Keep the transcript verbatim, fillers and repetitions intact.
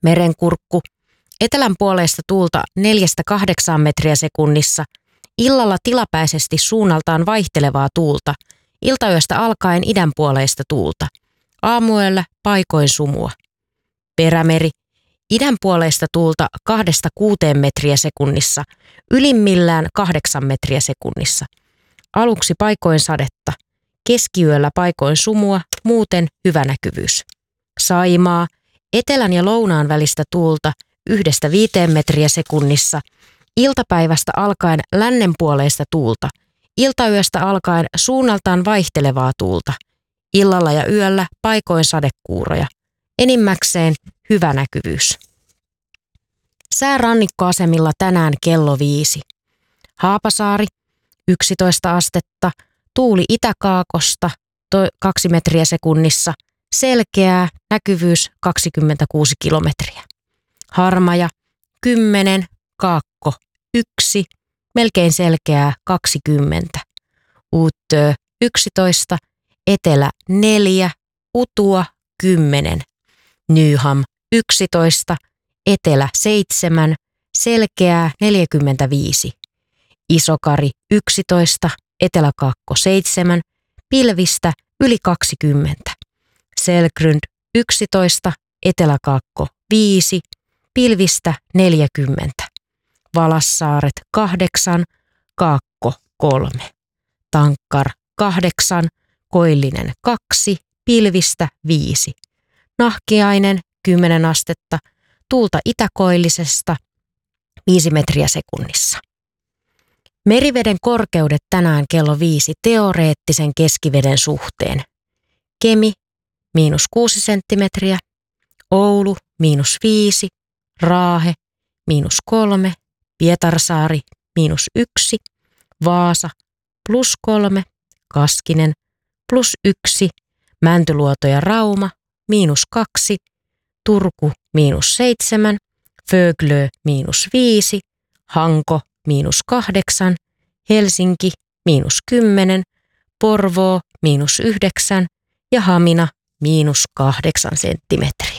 Merenkurkku. Etelän puoleista tuulta neljästä kahdeksaan metriä sekunnissa. Illalla tilapäisesti suunnaltaan vaihtelevaa tuulta. Iltayöstä alkaen idän puoleista tuulta. Aamuyöllä paikoin sumua. Perämeri. Idän puoleista tuulta kahdesta kuuteen metriä sekunnissa. Ylimmillään kahdeksan metriä sekunnissa. Aluksi paikoin sadetta. Keskiyöllä paikoin sumua, muuten hyvä näkyvyys. Saimaa. Etelän ja lounaan välistä tuulta yhdestä viiteen metriä sekunnissa. Iltapäivästä alkaen lännenpuoleista tuulta. Iltayöstä alkaen suunnaltaan vaihtelevaa tuulta. Illalla ja yöllä paikoin sadekuuroja. Enimmäkseen hyvä näkyvyys. Sää rannikkoasemilla tänään kello viisi. Haapasaari, yksitoista astetta. Tuuli itäkaakosta, kaksi metriä sekunnissa. Selkeää, näkyvyys kaksikymmentäkuusi kilometriä. Harmaja, kymmenen, kaakko, yksi, melkein selkeää, kaksikymmentä. Uuttöö, yksitoista, etelä, neljä, utua, kymmenen. Nyham, yksitoista, etelä, seitsemän, selkeää, neljäkymmentäviisi. Isokari, yksitoista, eteläkaakko, seitsemän, pilvistä, yli kaksikymmentä. Selgrund, yksitoista, eteläkaakko, viisi, pilvistä, neljäkymmentä. Valassaaret, kahdeksan, kaakko, kolme. Tankkar, kahdeksan, koillinen, kaksi, pilvistä, viisi. Nahkiainen, kymmenen astetta, tuulta itäkoillisesta, viisi metriä sekunnissa. Meriveden korkeudet tänään kello viisi teoreettisen keskiveden suhteen. Kemi, miinus kuusi senttimetriä. Oulu, miinus viisi. Raahe, miinus kolme. Pietarsaari, miinus yksi. Vaasa, plus kolme. Kaskinen, plus yksi. Mäntyluoto ja Rauma, miinus kaksi. Turku, miinus seitsemän. Föglö, miinus viisi. Hanko, miinus kahdeksan, Helsinki, miinus kymmenen, Porvoo, miinus yhdeksän ja Hamina, miinus kahdeksan senttimetriä.